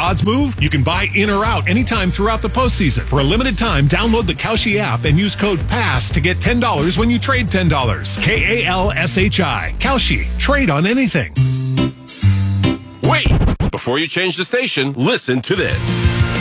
odds move, you can buy in or out anytime throughout the postseason. For a limited time, download the Kalshi app and use code PASS to get $10 when you trade $10. KALSHI. Kalshi. Trade on anything. Wait! Before you change the station, listen to this.